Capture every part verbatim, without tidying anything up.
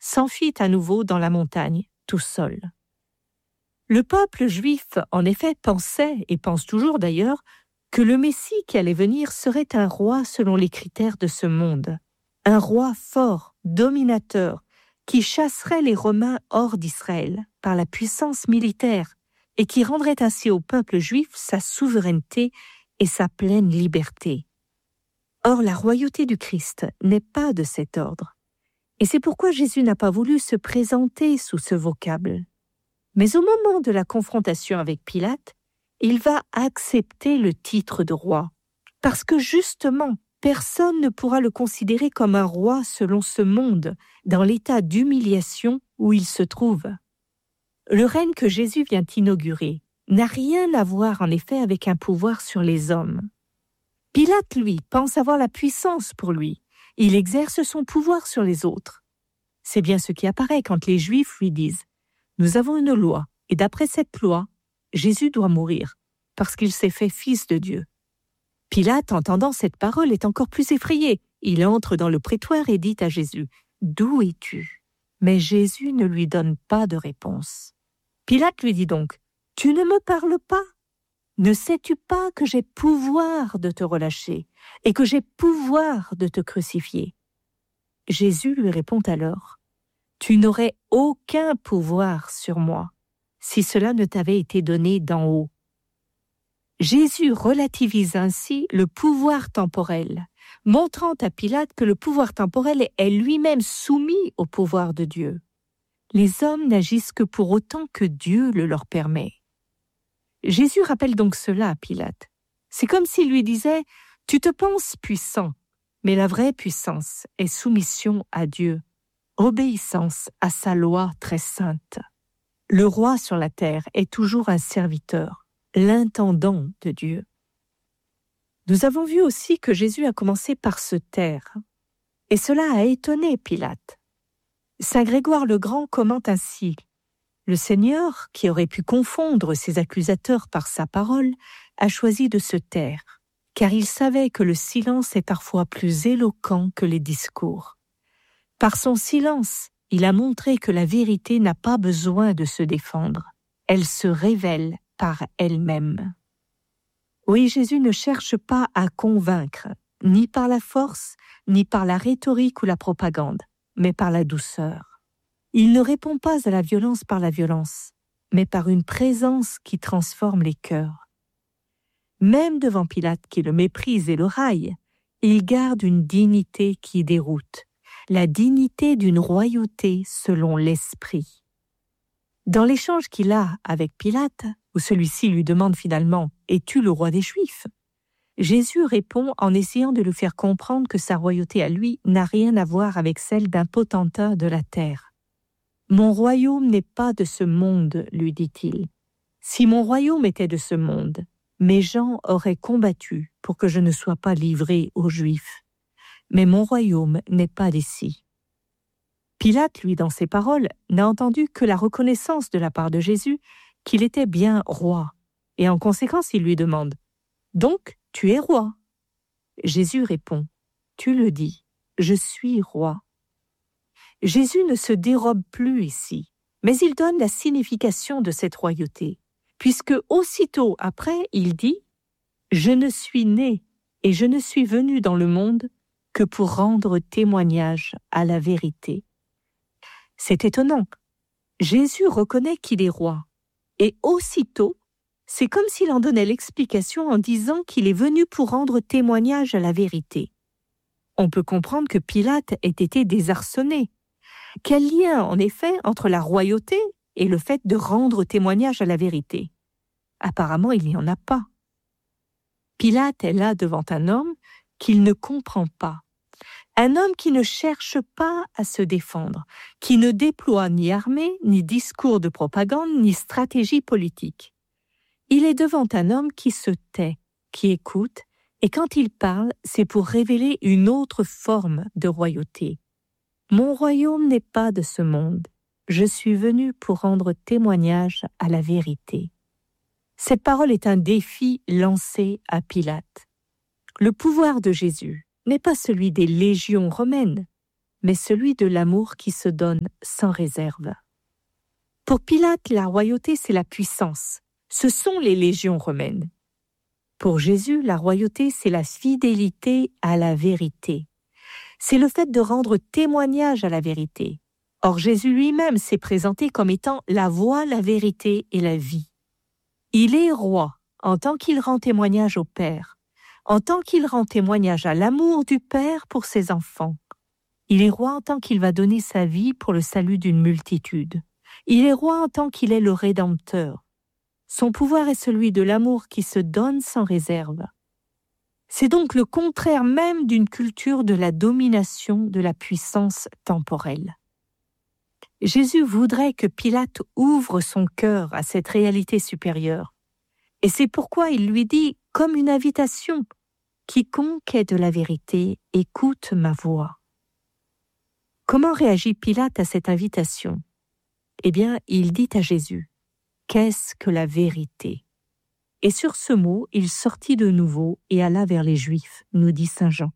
s'enfuit à nouveau dans la montagne, tout seul. Le peuple juif, en effet, pensait, et pense toujours d'ailleurs, que le Messie qui allait venir serait un roi selon les critères de ce monde, un roi fort, dominateur, qui chasserait les Romains hors d'Israël par la puissance militaire et qui rendrait ainsi au peuple juif sa souveraineté et sa pleine liberté. Or, la royauté du Christ n'est pas de cet ordre. Et c'est pourquoi Jésus n'a pas voulu se présenter sous ce vocable. Mais au moment de la confrontation avec Pilate, il va accepter le titre de roi, parce que justement, personne ne pourra le considérer comme un roi selon ce monde, dans l'état d'humiliation où il se trouve. Le règne que Jésus vient inaugurer n'a rien à voir en effet avec un pouvoir sur les hommes. Pilate, lui, pense avoir la puissance pour lui. Il exerce son pouvoir sur les autres. C'est bien ce qui apparaît quand les Juifs lui disent « Nous avons une loi, et d'après cette loi, Jésus doit mourir, parce qu'il s'est fait fils de Dieu. » Pilate, entendant cette parole, est encore plus effrayé. Il entre dans le prétoire et dit à Jésus « D'où es-tu » Mais Jésus ne lui donne pas de réponse. Pilate lui dit donc « Tu ne me parles pas ? Ne sais-tu pas que j'ai pouvoir de te relâcher et que j'ai pouvoir de te crucifier ?» Jésus lui répond alors « Tu n'aurais aucun pouvoir sur moi si cela ne t'avait été donné d'en haut. » Jésus relativise ainsi le pouvoir temporel, montrant à Pilate que le pouvoir temporel est lui-même soumis au pouvoir de Dieu. Les hommes n'agissent que pour autant que Dieu le leur permet. Jésus rappelle donc cela à Pilate. C'est comme s'il lui disait « Tu te penses puissant, mais la vraie puissance est soumission à Dieu, obéissance à sa loi très sainte. » Le roi sur la terre est toujours un serviteur, l'intendant de Dieu. Nous avons vu aussi que Jésus a commencé par se taire, et cela a étonné Pilate. Saint Grégoire le Grand commente ainsi « Le Seigneur, qui aurait pu confondre ses accusateurs par sa parole, a choisi de se taire, car il savait que le silence est parfois plus éloquent que les discours. Par son silence, il a montré que la vérité n'a pas besoin de se défendre, elle se révèle par elle-même. » Oui, Jésus ne cherche pas à convaincre, ni par la force, ni par la rhétorique ou la propagande, mais par la douceur. Il ne répond pas à la violence par la violence, mais par une présence qui transforme les cœurs. Même devant Pilate qui le méprise et le raille, il garde une dignité qui déroute, la dignité d'une royauté selon l'esprit. Dans l'échange qu'il a avec Pilate, où celui-ci lui demande finalement « Es-tu le roi des Juifs ?» Jésus répond en essayant de lui faire comprendre que sa royauté à lui n'a rien à voir avec celle d'un potentat de la terre. « Mon royaume n'est pas de ce monde, lui dit-il. Si mon royaume était de ce monde, mes gens auraient combattu pour que je ne sois pas livré aux Juifs. Mais mon royaume n'est pas d'ici. » Pilate, lui, dans ses paroles, n'a entendu que la reconnaissance de la part de Jésus qu'il était bien roi, et en conséquence, il lui demande « Donc, tu es roi ?» Jésus répond « Tu le dis, je suis roi. » Jésus ne se dérobe plus ici, mais il donne la signification de cette royauté, puisque aussitôt après, il dit « Je ne suis né et je ne suis venu dans le monde que pour rendre témoignage à la vérité. » C'est étonnant. Jésus reconnaît qu'il est roi, et aussitôt, c'est comme s'il en donnait l'explication en disant qu'il est venu pour rendre témoignage à la vérité. On peut comprendre que Pilate ait été désarçonné. Quel lien, en effet, entre la royauté et le fait de rendre témoignage à la vérité? Apparemment, il n'y en a pas. Pilate est là devant un homme qu'il ne comprend pas. Un homme qui ne cherche pas à se défendre, qui ne déploie ni armée, ni discours de propagande, ni stratégie politique. Il est devant un homme qui se tait, qui écoute, et quand il parle, c'est pour révéler une autre forme de royauté. Mon royaume n'est pas de ce monde. Je suis venu pour rendre témoignage à la vérité. Cette parole est un défi lancé à Pilate. Le pouvoir de Jésus n'est pas celui des légions romaines, mais celui de l'amour qui se donne sans réserve. Pour Pilate, la royauté, c'est la puissance. Ce sont les légions romaines. Pour Jésus, la royauté, c'est la fidélité à la vérité. C'est le fait de rendre témoignage à la vérité. Or, Jésus lui-même s'est présenté comme étant la voie, la vérité et la vie. Il est roi en tant qu'il rend témoignage au Père, en tant qu'il rend témoignage à l'amour du Père pour ses enfants. Il est roi en tant qu'il va donner sa vie pour le salut d'une multitude. Il est roi en tant qu'il est le Rédempteur. Son pouvoir est celui de l'amour qui se donne sans réserve. C'est donc le contraire même d'une culture de la domination de la puissance temporelle. Jésus voudrait que Pilate ouvre son cœur à cette réalité supérieure. Et c'est pourquoi il lui dit, comme une invitation, « Quiconque est de la vérité, écoute ma voix ». Comment réagit Pilate à cette invitation ? Eh bien, il dit à Jésus, « Qu'est-ce que la vérité ?» Et sur ce mot, il sortit de nouveau et alla vers les Juifs, nous dit saint Jean.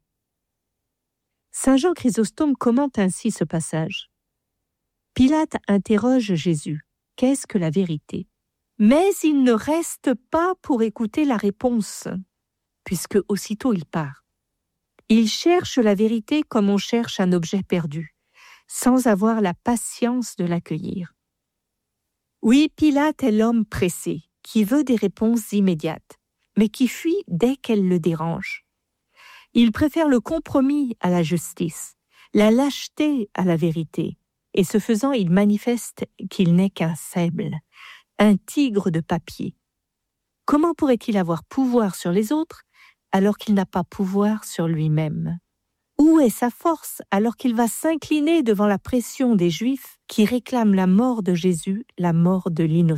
Saint Jean Chrysostome commente ainsi ce passage. Pilate interroge Jésus, « Qu'est-ce que la vérité ?» Mais il ne reste pas pour écouter la réponse, puisque aussitôt il part. Il cherche la vérité comme on cherche un objet perdu, sans avoir la patience de l'accueillir. Oui, Pilate est l'homme pressé, qui veut des réponses immédiates, mais qui fuit dès qu'elles le dérangent. Il préfère le compromis à la justice, la lâcheté à la vérité, et ce faisant, il manifeste qu'il n'est qu'un faible, un tigre de papier. Comment pourrait-il avoir pouvoir sur les autres alors qu'il n'a pas pouvoir sur lui-même ? Où est sa force alors qu'il va s'incliner devant la pression des Juifs qui réclament la mort de Jésus, la mort de l'innocent ?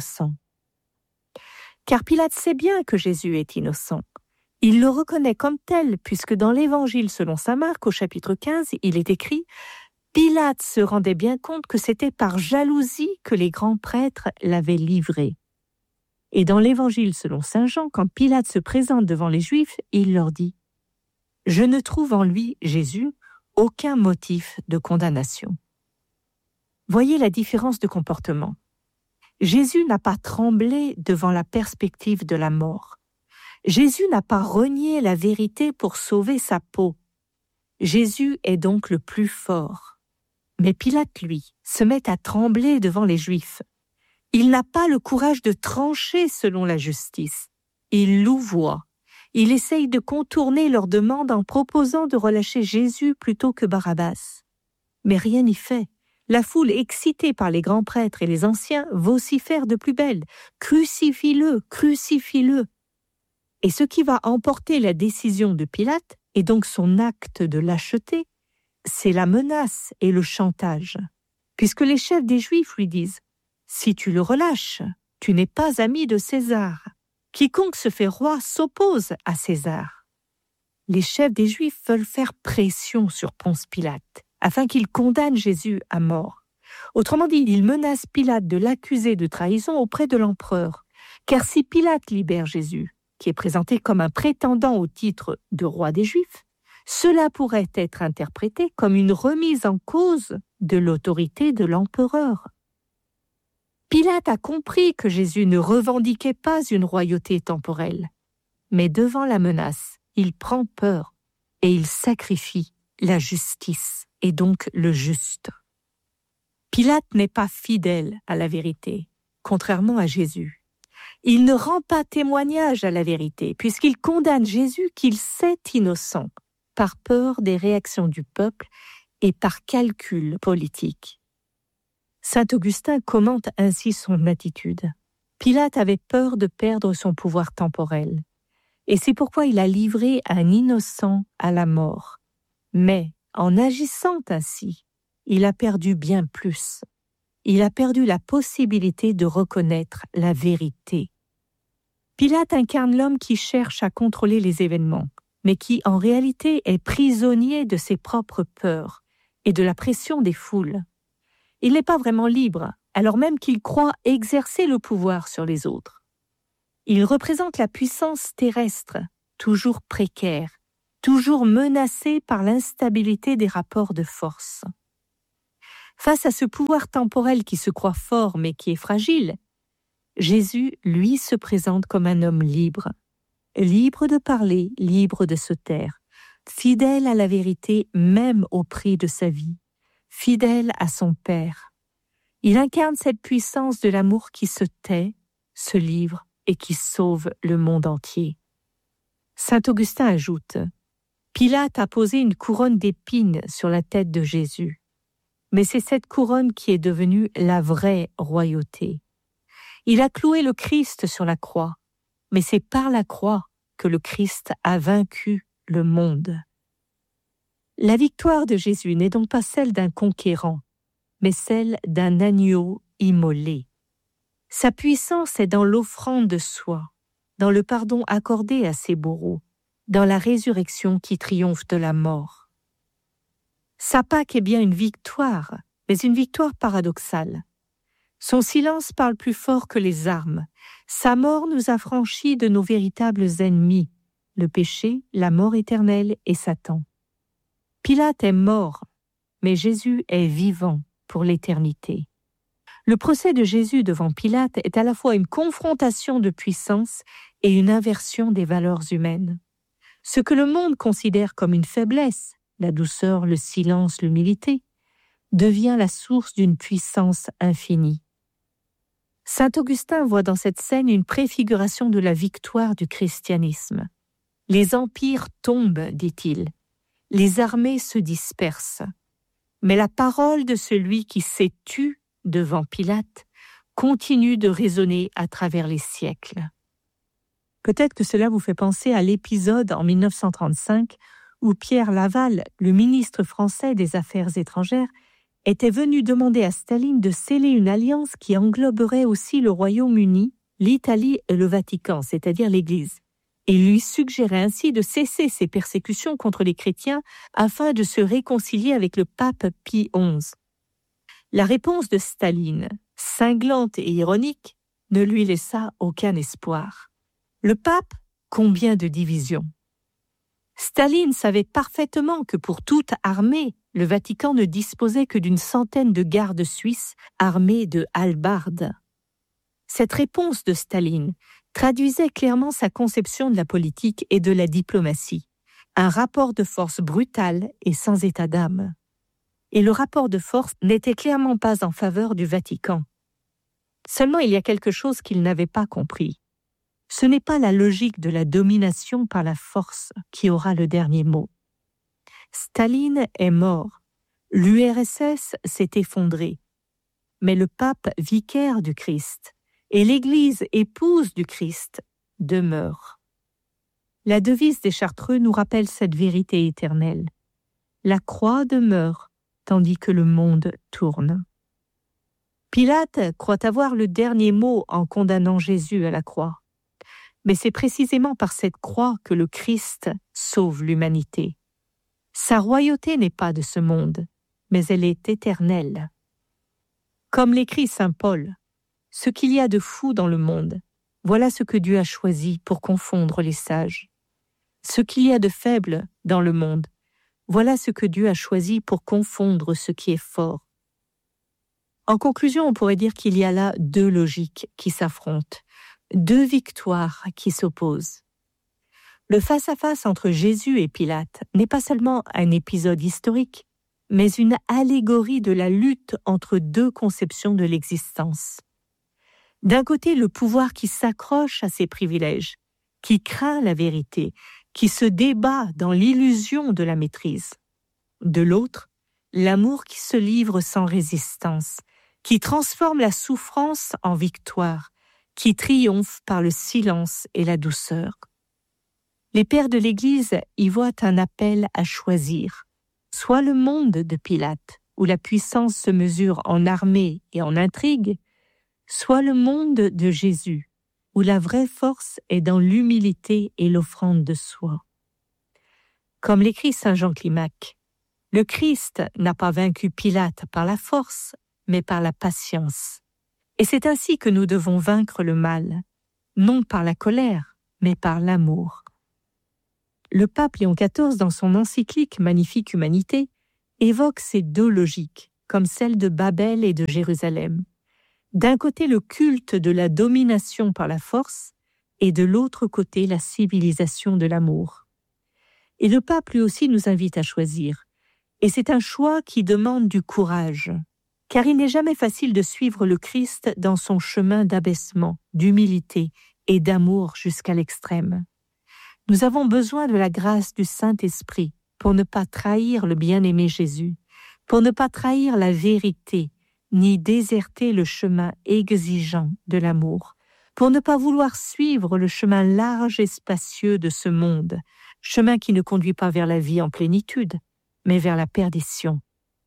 Car Pilate sait bien que Jésus est innocent. Il le reconnaît comme tel, puisque dans l'Évangile selon saint Marc, au chapitre quinze, il est écrit « Pilate se rendait bien compte que c'était par jalousie que les grands prêtres l'avaient livré. » Et dans l'Évangile selon saint Jean, quand Pilate se présente devant les Juifs, il leur dit « Je ne trouve en lui, Jésus, aucun motif de condamnation. » Voyez la différence de comportement. Jésus n'a pas tremblé devant la perspective de la mort. Jésus n'a pas renié la vérité pour sauver sa peau. Jésus est donc le plus fort. Mais Pilate, lui, se met à trembler devant les Juifs. Il n'a pas le courage de trancher selon la justice. Il louvoie. Il essaye de contourner leur demande en proposant de relâcher Jésus plutôt que Barabbas. Mais rien n'y fait. La foule, excitée par les grands prêtres et les anciens, vocifère de plus belle. « Crucifie-le, crucifie-le » Et ce qui va emporter la décision de Pilate, et donc son acte de lâcheté, c'est la menace et le chantage. Puisque les chefs des Juifs lui disent « Si tu le relâches, tu n'es pas ami de César. Quiconque se fait roi s'oppose à César. » Les chefs des Juifs veulent faire pression sur Ponce Pilate, afin qu'il condamne Jésus à mort. Autrement dit, ils menacent Pilate de l'accuser de trahison auprès de l'empereur. Car si Pilate libère Jésus, qui est présenté comme un prétendant au titre de roi des Juifs, cela pourrait être interprété comme une remise en cause de l'autorité de l'empereur. Pilate a compris que Jésus ne revendiquait pas une royauté temporelle, mais devant la menace, il prend peur et il sacrifie la justice et donc le juste. Pilate n'est pas fidèle à la vérité, contrairement à Jésus. Il ne rend pas témoignage à la vérité, puisqu'il condamne Jésus qu'il sait innocent, par peur des réactions du peuple et par calcul politique. Saint Augustin commente ainsi son attitude. Pilate avait peur de perdre son pouvoir temporel, et c'est pourquoi il a livré un innocent à la mort. Mais, en agissant ainsi, il a perdu bien plus. Il a perdu la possibilité de reconnaître la vérité. Pilate incarne l'homme qui cherche à contrôler les événements, mais qui en réalité est prisonnier de ses propres peurs et de la pression des foules. Il n'est pas vraiment libre, alors même qu'il croit exercer le pouvoir sur les autres. Il représente la puissance terrestre, toujours précaire, toujours menacée par l'instabilité des rapports de force. Face à ce pouvoir temporel qui se croit fort mais qui est fragile, Jésus, lui, se présente comme un homme libre. Libre de parler, libre de se taire, fidèle à la vérité même au prix de sa vie, fidèle à son Père. Il incarne cette puissance de l'amour qui se tait, se livre et qui sauve le monde entier. Saint Augustin ajoute « Pilate a posé une couronne d'épines sur la tête de Jésus. Mais c'est cette couronne qui est devenue la vraie royauté. Il a cloué le Christ sur la croix, mais c'est par la croix que le Christ a vaincu le monde. » La victoire de Jésus n'est donc pas celle d'un conquérant, mais celle d'un agneau immolé. Sa puissance est dans l'offrande de soi, dans le pardon accordé à ses bourreaux, dans la résurrection qui triomphe de la mort. Sa Pâque est bien une victoire, mais une victoire paradoxale. Son silence parle plus fort que les armes. Sa mort nous a franchis de nos véritables ennemis, le péché, la mort éternelle et Satan. Pilate est mort, mais Jésus est vivant pour l'éternité. Le procès de Jésus devant Pilate est à la fois une confrontation de puissance et une inversion des valeurs humaines. Ce que le monde considère comme une faiblesse, la douceur, le silence, l'humilité, devient la source d'une puissance infinie. Saint Augustin voit dans cette scène une préfiguration de la victoire du christianisme. Les empires tombent, dit-il, les armées se dispersent, mais la parole de celui qui s'est tu devant Pilate continue de résonner à travers les siècles. Peut-être que cela vous fait penser à l'épisode en mille neuf cent trente-cinq où Pierre Laval, le ministre français des Affaires étrangères, était venu demander à Staline de sceller une alliance qui engloberait aussi le Royaume-Uni, l'Italie et le Vatican, c'est-à-dire l'Église, et lui suggérait ainsi de cesser ses persécutions contre les chrétiens afin de se réconcilier avec le pape Pie onze. La réponse de Staline, cinglante et ironique, ne lui laissa aucun espoir. Le pape, combien de divisions? Staline savait parfaitement que pour toute armée, le Vatican ne disposait que d'une centaine de gardes suisses armés de hallebardes. Cette réponse de Staline traduisait clairement sa conception de la politique et de la diplomatie, un rapport de force brutal et sans état d'âme. Et le rapport de force n'était clairement pas en faveur du Vatican. Seulement, il y a quelque chose qu'il n'avait pas compris. Ce n'est pas la logique de la domination par la force qui aura le dernier mot. Staline est mort, l'U R S S s'est effondré, mais le pape vicaire du Christ et l'Église épouse du Christ demeurent. La devise des Chartreux nous rappelle cette vérité éternelle. La croix demeure, tandis que le monde tourne. Pilate croit avoir le dernier mot en condamnant Jésus à la croix. Mais c'est précisément par cette croix que le Christ sauve l'humanité. Sa royauté n'est pas de ce monde, mais elle est éternelle. Comme l'écrit saint Paul, « Ce qu'il y a de fou dans le monde, voilà ce que Dieu a choisi pour confondre les sages. Ce qu'il y a de faible dans le monde, voilà ce que Dieu a choisi pour confondre ce qui est fort. » En conclusion, on pourrait dire qu'il y a là deux logiques qui s'affrontent, deux victoires qui s'opposent. Le face-à-face entre Jésus et Pilate n'est pas seulement un épisode historique, mais une allégorie de la lutte entre deux conceptions de l'existence. D'un côté, le pouvoir qui s'accroche à ses privilèges, qui craint la vérité, qui se débat dans l'illusion de la maîtrise. De l'autre, l'amour qui se livre sans résistance, qui transforme la souffrance en victoire, qui triomphe par le silence et la douceur. Les pères de l'Église y voient un appel à choisir, soit le monde de Pilate, où la puissance se mesure en armée et en intrigue, soit le monde de Jésus, où la vraie force est dans l'humilité et l'offrande de soi. Comme l'écrit saint Jean Climac, le Christ n'a pas vaincu Pilate par la force, mais par la patience. Et c'est ainsi que nous devons vaincre le mal, non par la colère, mais par l'amour. Le pape Léon quatorze, dans son encyclique Magnifique Humanité, évoque ces deux logiques comme celle de Babel et de Jérusalem. D'un côté, le culte de la domination par la force, et de l'autre côté, la civilisation de l'amour. Et le pape lui aussi nous invite à choisir. Et c'est un choix qui demande du courage, car il n'est jamais facile de suivre le Christ dans son chemin d'abaissement, d'humilité et d'amour jusqu'à l'extrême. Nous avons besoin de la grâce du Saint-Esprit pour ne pas trahir le bien-aimé Jésus, pour ne pas trahir la vérité, ni déserter le chemin exigeant de l'amour, pour ne pas vouloir suivre le chemin large et spacieux de ce monde, chemin qui ne conduit pas vers la vie en plénitude, mais vers la perdition.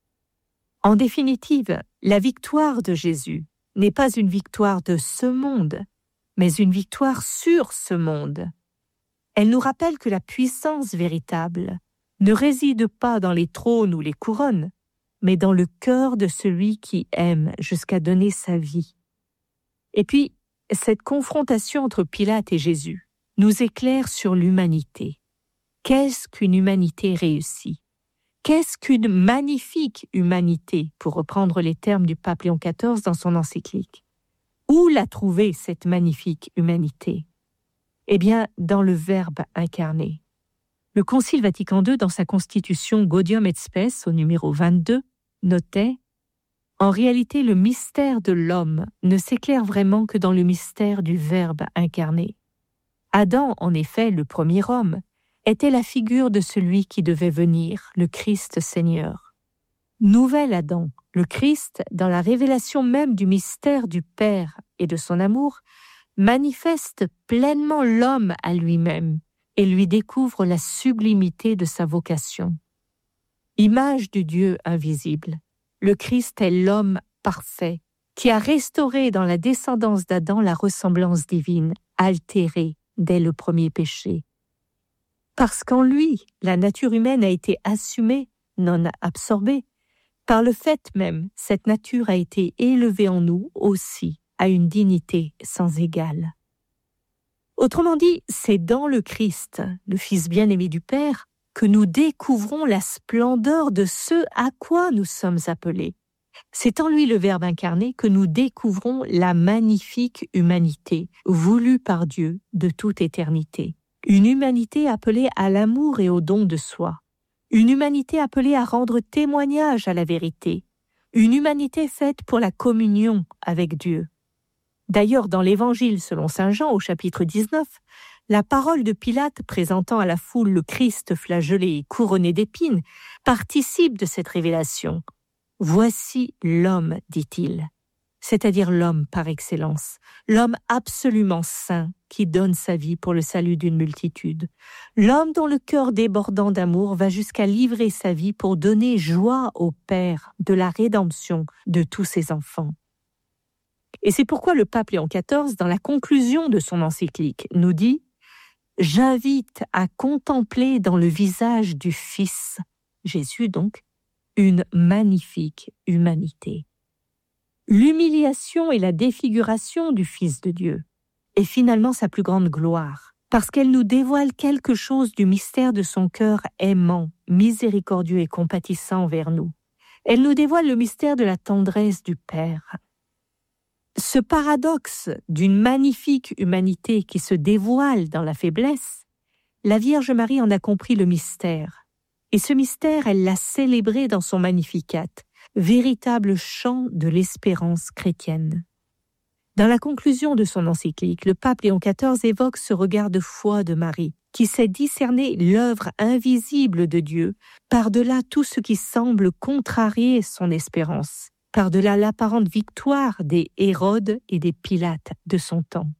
En définitive, la victoire de Jésus n'est pas une victoire de ce monde, mais une victoire sur ce monde. Elle nous rappelle que la puissance véritable ne réside pas dans les trônes ou les couronnes, mais dans le cœur de celui qui aime jusqu'à donner sa vie. Et puis, cette confrontation entre Pilate et Jésus nous éclaire sur l'humanité. Qu'est-ce qu'une humanité réussie? Qu'est-ce qu'une magnifique humanité, pour reprendre les termes du pape Léon quatorze dans son encyclique? Où l'a trouvée cette magnifique humanité? Eh bien, dans le Verbe incarné. Le Concile Vatican deux, dans sa constitution Gaudium et Spes, au numéro vingt-deux, notait « En réalité, le mystère de l'homme ne s'éclaire vraiment que dans le mystère du Verbe incarné. Adam, en effet, le premier homme, était la figure de celui qui devait venir, le Christ Seigneur. Nouvel Adam, le Christ, dans la révélation même du mystère du Père et de son amour, manifeste pleinement l'homme à lui-même et lui découvre la sublimité de sa vocation. Image du Dieu invisible, le Christ est l'homme parfait qui a restauré dans la descendance d'Adam la ressemblance divine, altérée dès le premier péché. Parce qu'en lui, la nature humaine a été assumée, non absorbée. Par le fait même, cette nature a été élevée en nous aussi à une dignité sans égale. Autrement dit, c'est dans le Christ, le Fils bien-aimé du Père, que nous découvrons la splendeur de ce à quoi nous sommes appelés. C'est en lui, le Verbe incarné, que nous découvrons la magnifique humanité, voulue par Dieu de toute éternité. Une humanité appelée à l'amour et au don de soi. Une humanité appelée à rendre témoignage à la vérité. Une humanité faite pour la communion avec Dieu. D'ailleurs, dans l'Évangile selon saint Jean, au chapitre dix-neuf, la parole de Pilate présentant à la foule le Christ flagellé et couronné d'épines participe de cette révélation. « Voici l'homme, dit-il, c'est-à-dire l'homme par excellence, l'homme absolument saint qui donne sa vie pour le salut d'une multitude, l'homme dont le cœur débordant d'amour va jusqu'à livrer sa vie pour donner joie au Père de la rédemption de tous ses enfants. » Et c'est pourquoi le pape Léon quatorze, dans la conclusion de son encyclique, nous dit « J'invite à contempler dans le visage du Fils, Jésus donc, une magnifique humanité. » L'humiliation et la défiguration du Fils de Dieu est finalement sa plus grande gloire, parce qu'elle nous dévoile quelque chose du mystère de son cœur aimant, miséricordieux et compatissant envers nous. Elle nous dévoile le mystère de la tendresse du Père. Ce paradoxe d'une magnifique humanité qui se dévoile dans la faiblesse, la Vierge Marie en a compris le mystère. Et ce mystère, elle l'a célébré dans son Magnificat, véritable chant de l'espérance chrétienne. Dans la conclusion de son encyclique, le pape Léon quatorze évoque ce regard de foi de Marie, qui sait discerner l'œuvre invisible de Dieu par-delà tout ce qui semble contrarier son espérance, par-delà l'apparente victoire des Hérodes et des Pilates de son temps.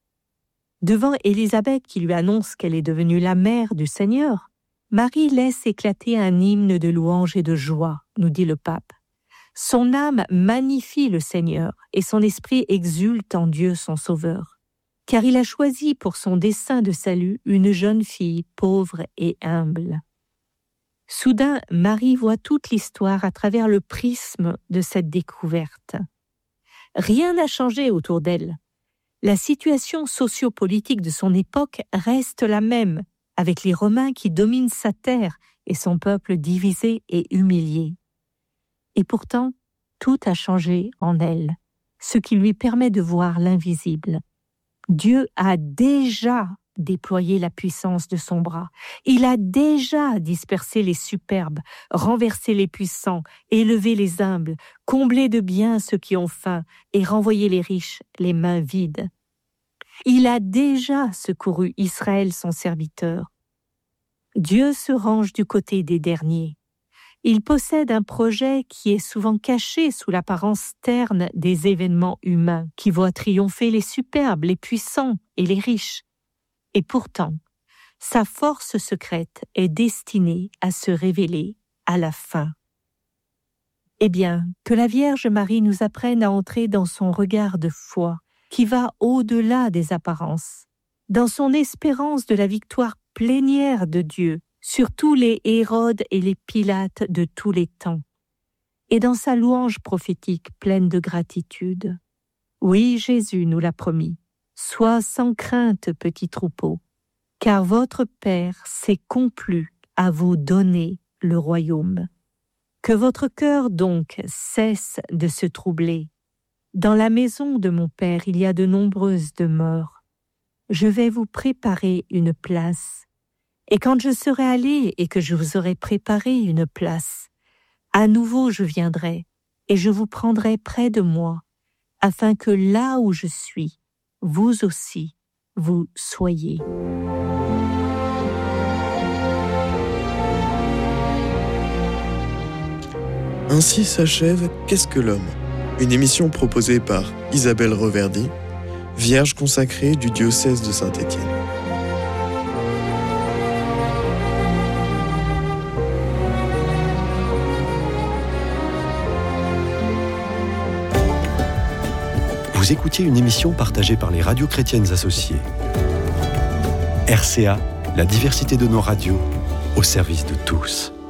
Devant Élisabeth qui lui annonce qu'elle est devenue la mère du Seigneur, Marie laisse éclater un hymne de louange et de joie, nous dit le pape. Son âme magnifie le Seigneur et son esprit exulte en Dieu son Sauveur, car il a choisi pour son dessein de salut une jeune fille pauvre et humble. Soudain, Marie voit toute l'histoire à travers le prisme de cette découverte. Rien n'a changé autour d'elle. La situation sociopolitique de son époque reste la même, avec les Romains qui dominent sa terre et son peuple divisé et humilié. Et pourtant, tout a changé en elle, ce qui lui permet de voir l'invisible. Dieu a déjà déployé la puissance de son bras. Il a déjà dispersé les superbes, renversé les puissants, élevé les humbles, comblé de biens ceux qui ont faim et renvoyé les riches les mains vides. Il a déjà secouru Israël son serviteur. Dieu se range du côté des derniers. Il possède un projet qui est souvent caché sous l'apparence terne des événements humains qui voient triompher les superbes, les puissants et les riches. Et pourtant, sa force secrète est destinée à se révéler à la fin. Eh bien, que la Vierge Marie nous apprenne à entrer dans son regard de foi qui va au-delà des apparences, dans son espérance de la victoire plénière de Dieu sur tous les Hérodes et les Pilates de tous les temps, et dans sa louange prophétique pleine de gratitude. Oui, Jésus nous l'a promis, sois sans crainte, petit troupeau, car votre Père s'est complu à vous donner le royaume. Que votre cœur donc cesse de se troubler. Dans la maison de mon Père, il y a de nombreuses demeures. Je vais vous préparer une place. Et quand je serai allé et que je vous aurai préparé une place, à nouveau je viendrai et je vous prendrai près de moi, afin que là où je suis, vous aussi, vous soyez. Ainsi s'achève Qu'est-ce que l'homme ? Une émission proposée par Isabelle Reverdy, vierge consacrée du diocèse de Saint-Étienne. Vous écoutiez une émission partagée par les radios chrétiennes associées. R C A, la diversité de nos radios, au service de tous.